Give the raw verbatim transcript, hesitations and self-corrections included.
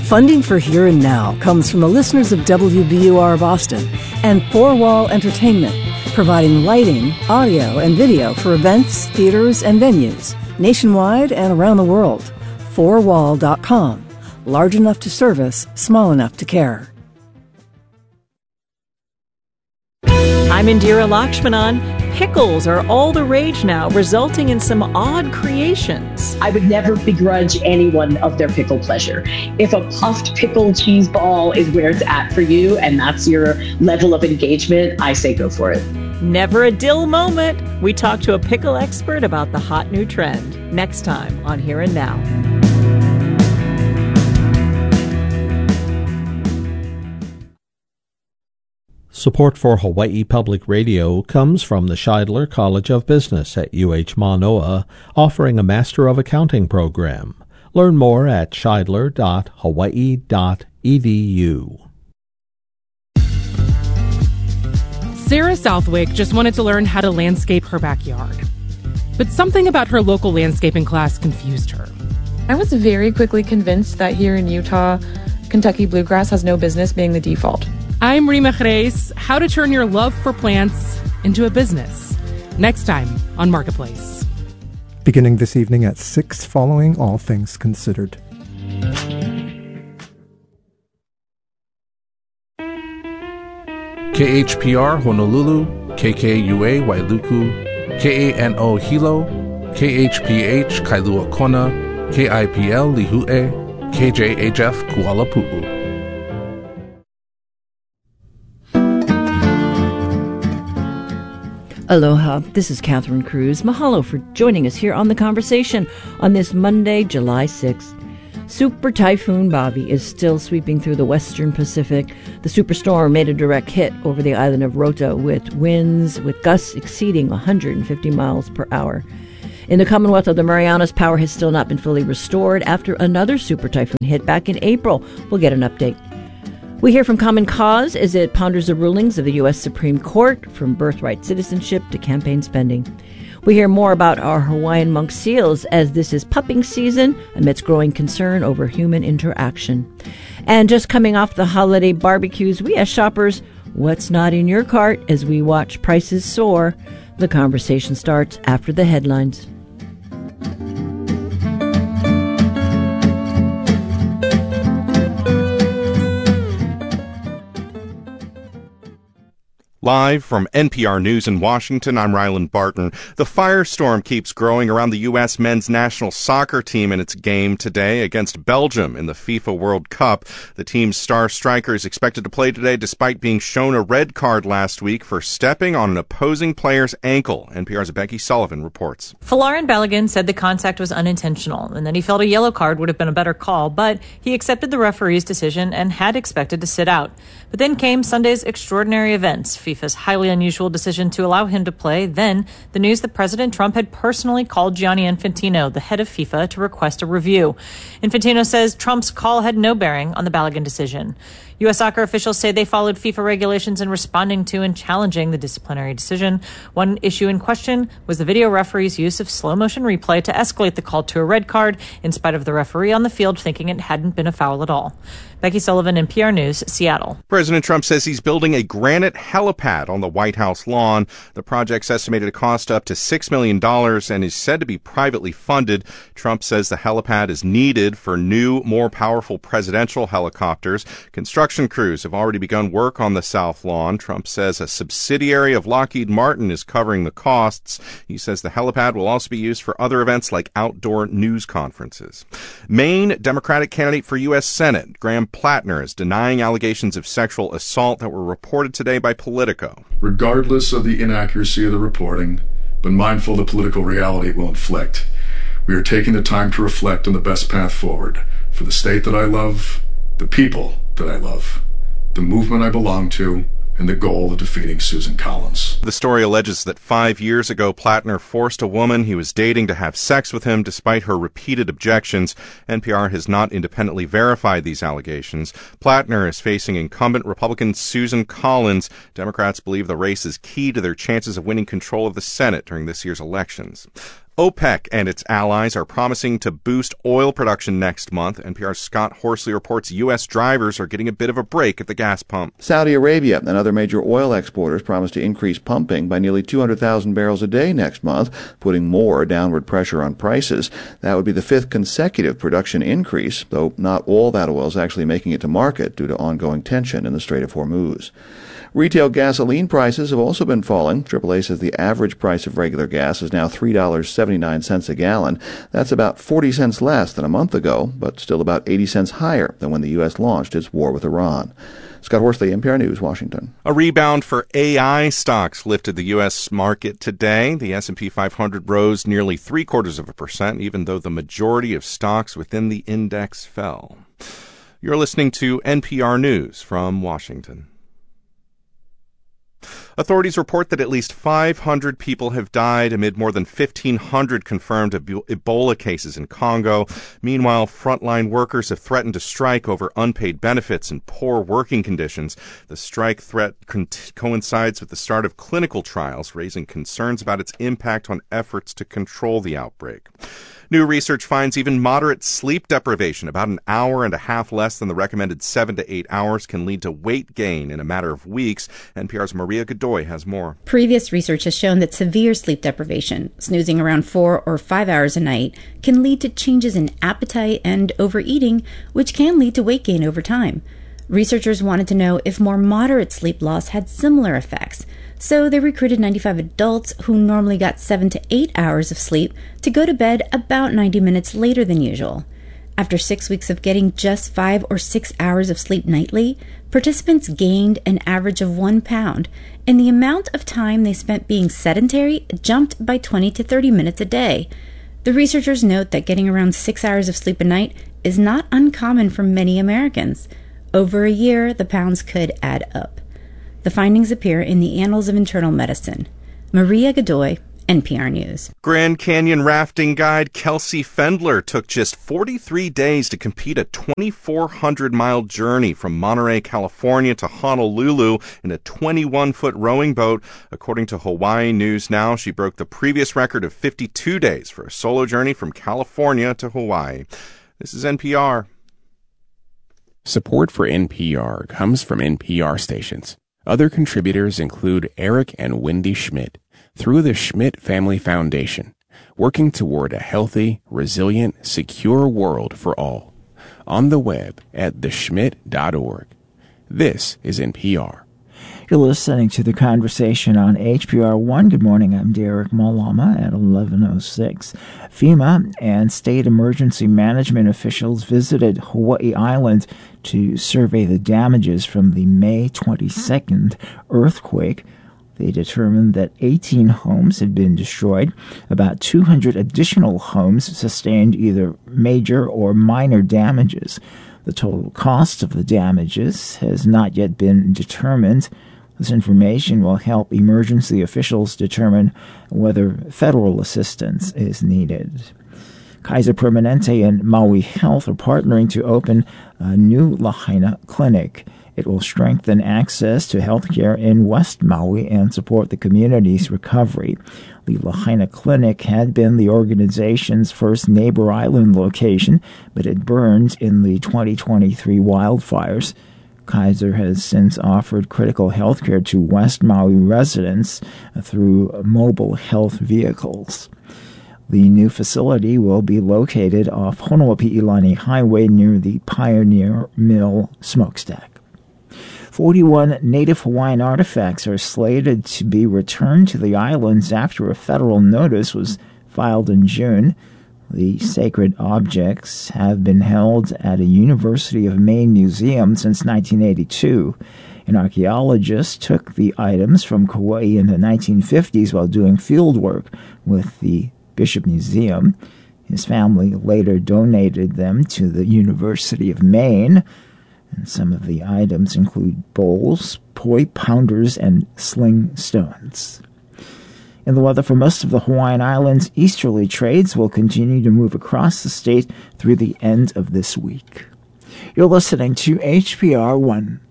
Funding for Here and Now comes from the listeners of W B U R Boston and Four Wall Entertainment, providing lighting, audio, and video for events, theaters, and venues nationwide and around the world. four wall dot com. Large enough to service, small enough to care. I'm Indira Lakshmanan. Pickles are all the rage now, resulting in some odd creations. I would never begrudge anyone of their pickle pleasure. If a puffed pickle cheese ball is where it's at for you and that's your level of engagement, I say go for it. Never a dill moment. We talk to a pickle expert about the hot new trend next time on Here and Now. Support for Hawaii Public Radio comes from the Scheidler College of Business at U H Manoa, offering a Master of Accounting program. Learn more at scheidler dot hawaii dot e d u. Sarah Southwick just wanted to learn how to landscape her backyard. But something about her local landscaping class confused her. I was very quickly convinced that here in Utah, Kentucky bluegrass has no business being the default. I'm Rima Jerez, how to turn your love for plants into a business. Next time on Marketplace. Beginning this evening at six following All Things Considered. K H P R Honolulu, K K U A Wailuku, K A N O Hilo, K H P H Kailua Kona, K I P L Lihue, K J H F Kuala Pu'u. Aloha, this is Catherine Cruz. Mahalo for joining us here on The Conversation on this Monday, July sixth. Super Typhoon Bobby is still sweeping through the western Pacific. The superstorm made a direct hit over the island of Rota with winds with gusts exceeding one hundred fifty miles per hour. In the Commonwealth of the Marianas, power has still not been fully restored after another super typhoon hit back in April. We'll get an update. We hear from Common Cause as it ponders the rulings of the U S Supreme Court, from birthright citizenship to campaign spending. We hear more about our Hawaiian monk seals as this is pupping season amidst growing concern over human interaction. And just coming off the holiday barbecues, we ask shoppers, what's not in your cart as we watch prices soar? The conversation starts after the headlines. Live from N P R News in Washington, I'm Ryland Barton. The firestorm keeps growing around the U S men's national soccer team in its game today against Belgium in the FIFA World Cup. The team's star striker is expected to play today despite being shown a red card last week for stepping on an opposing player's ankle. N P R's Becky Sullivan reports. Folarin Balogun said the contact was unintentional and that he felt a yellow card would have been a better call, but he accepted the referee's decision and had expected to sit out. But then came Sunday's extraordinary events, FIFA's highly unusual decision to allow him to play, then the news that President Trump had personally called Gianni Infantino, the head of FIFA, to request a review. Infantino says Trump's call had no bearing on the Balogun decision. U S soccer officials say they followed FIFA regulations in responding to and challenging the disciplinary decision. One issue in question was the video referee's use of slow-motion replay to escalate the call to a red card, in spite of the referee on the field thinking it hadn't been a foul at all. Becky Sullivan, N P R News, Seattle. President Trump says he's building a granite helipad on the White House lawn. The project's estimated to cost up to six million dollars and is said to be privately funded. Trump says the helipad is needed for new, more powerful presidential helicopters. Construction crews have already begun work on the South Lawn. Trump says a subsidiary of Lockheed Martin is covering the costs. He says the helipad will also be used for other events like outdoor news conferences. Maine Democratic candidate for U S Senate, Graham Plattner, is denying allegations of sexual assault that were reported today by Politico. Regardless of the inaccuracy of the reporting, but mindful of the political reality it will inflict, we are taking the time to reflect on the best path forward for the state that I love, the people that I love, the movement I belong to, and the goal of defeating Susan Collins. The story alleges that five years ago, Plattner forced a woman he was dating to have sex with him despite her repeated objections. N P R has not independently verified these allegations. Plattner is facing incumbent Republican Susan Collins. Democrats believe the race is key to their chances of winning control of the Senate during this year's elections. OPEC and its allies are promising to boost oil production next month. N P R's Scott Horsley reports U S drivers are getting a bit of a break at the gas pump. Saudi Arabia and other major oil exporters promise to increase pumping by nearly two hundred thousand barrels a day next month, putting more downward pressure on prices. That would be the fifth consecutive production increase, though not all that oil is actually making it to market due to ongoing tension in the Strait of Hormuz. Retail gasoline prices have also been falling. triple A says the average price of regular gas is now three dollars and seventy-nine cents a gallon. That's about forty cents less than a month ago, but still about eighty cents higher than when the U S launched its war with Iran. Scott Horsley, N P R News, Washington. A rebound for A I stocks lifted the U S market today. The S and P five hundred rose nearly three quarters of a percent, even though the majority of stocks within the index fell. You're listening to N P R News from Washington. Authorities report that at least five hundred people have died amid more than fifteen hundred confirmed Ebola cases in Congo. Meanwhile, frontline workers have threatened to strike over unpaid benefits and poor working conditions. The strike threat co- coincides with the start of clinical trials, raising concerns about its impact on efforts to control the outbreak. New research finds even moderate sleep deprivation, about an hour and a half less than the recommended seven to eight hours, can lead to weight gain in a matter of weeks. N P R's Maria Godoy has more. Previous research has shown that severe sleep deprivation, snoozing around four or five hours a night, can lead to changes in appetite and overeating, which can lead to weight gain over time. Researchers wanted to know if more moderate sleep loss had similar effects. So they recruited ninety-five adults who normally got seven to eight hours of sleep to go to bed about ninety minutes later than usual. After six weeks of getting just five or six hours of sleep nightly, participants gained an average of one pound, and the amount of time they spent being sedentary jumped by twenty to thirty minutes a day. The researchers note that getting around six hours of sleep a night is not uncommon for many Americans. Over a year, the pounds could add up. The findings appear in the Annals of Internal Medicine. Maria Godoy, N P R News. Grand Canyon rafting guide Kelsey Fendler took just forty-three days to complete a twenty-four hundred mile journey from Monterey, California to Honolulu in a twenty-one foot rowing boat. According to Hawaii News Now, she broke the previous record of fifty-two days for a solo journey from California to Hawaii. This is N P R. Support for N P R comes from N P R stations. Other contributors include Eric and Wendy Schmidt through the Schmidt Family Foundation, working toward a healthy, resilient, secure world for all. On the web at the schmidt dot org. This is N P R. You're listening to The Conversation on H P R one. Good morning, I'm Derek Malama at eleven oh six. FEMA and state emergency management officials visited Hawaii Island to survey the damages from the May twenty-second earthquake. They determined that eighteen homes had been destroyed. About two hundred additional homes sustained either major or minor damages. The total cost of the damages has not yet been determined. This information will help emergency officials determine whether federal assistance is needed. Kaiser Permanente and Maui Health are partnering to open a new Lahaina clinic. It will strengthen access to health care in West Maui and support the community's recovery. The Lahaina Clinic had been the organization's first neighbor island location, but it burned in the twenty twenty-three wildfires. Kaiser has since offered critical health care to West Maui residents through mobile health vehicles. The new facility will be located off Honoapi'ilani Highway near the Pioneer Mill smokestack. forty-one native Hawaiian artifacts are slated to be returned to the islands after a federal notice was filed in June. The sacred objects have been held at a University of Maine museum since nineteen eighty-two. An archaeologist took the items from Kauai in the nineteen fifties while doing field work with the Bishop Museum. His family later donated them to the University of Maine. And some of the items include bowls, poi pounders, and sling stones. In the weather for most of the Hawaiian Islands, easterly trades will continue to move across the state through the end of this week. You're listening to H P R one.